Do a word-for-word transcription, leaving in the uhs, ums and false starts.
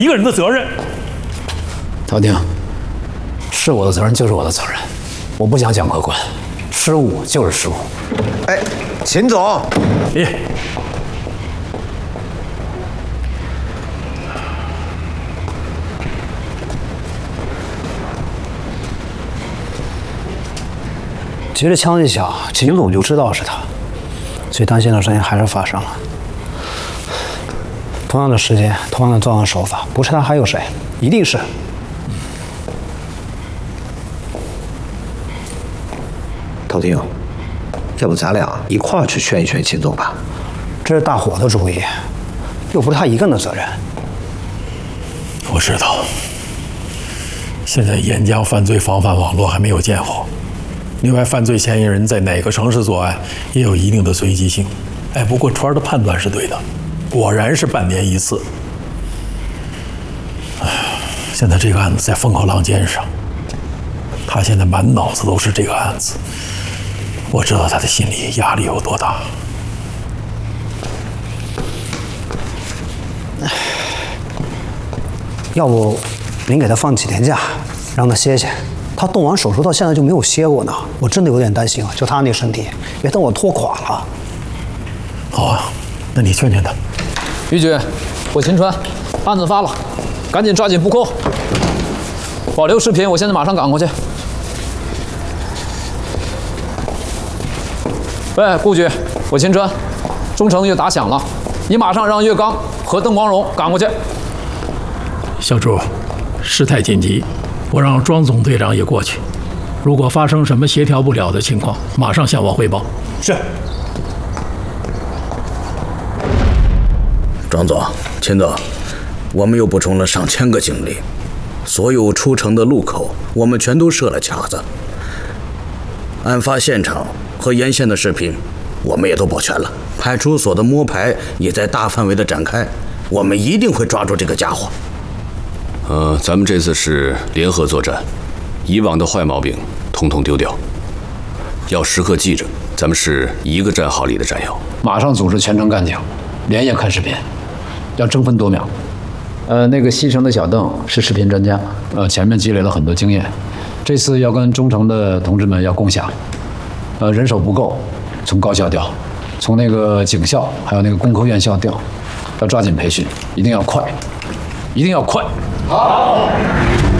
一个人的责任。 陶婷，是我的责任就是我的责任，我不想讲客观，失误就是失误。 哎，秦总， 你。 其实枪一响，秦总就知道是他，最担心的事情还是发生了。同样的时间，同样的作案手法，不是他还有谁？一定是。 陶婷，要不咱俩一块儿去劝一劝秦总吧？ 这是大伙的主意，又不是他一个人的责任。 我知道，现在严加犯罪防范网络还没有建好。另外，犯罪嫌疑人在哪个城市作案也有一定的随机性。哎，不过川儿的判断是对的，果然是半年一次。哎，现在这个案子在风口浪尖上，他现在满脑子都是这个案子，我知道他的心理压力有多大。 要不您给他放几天假，让他歇歇。他动完手术到现在就没有歇过呢，我真的有点担心啊！就他那身体，别等我拖垮了。 好啊，那你劝劝他。 于局，我秦川，案子发了，赶紧抓紧布控，保留视频，我现在马上赶过去。喂，顾局，我秦川，中城又打响了，你马上让岳刚和邓光荣赶过去。 小朱，事态紧急。我让庄总队长也过去，如果发生什么协调不了的情况，马上向我汇报。是。 庄总、秦总，我们又补充了上千个警力，所有出城的路口我们全都设了卡子，案发现场和沿线的视频我们也都保全了，派出所的摸排也在大范围的展开，我们一定会抓住这个家伙。 呃，咱们这次是联合作战，以往的坏毛病统统丢掉，要时刻记着，咱们是一个战壕里的战友。 马上组织全城干警，连夜看视频，要争分夺秒。呃，那个西城的小邓是视频专家，呃，前面积累了很多经验，这次要跟中城的同志们要共享。呃，人手不够，从高校调，从那个警校还有那个工科院校调，要抓紧培训，一定要快，一定要快。好。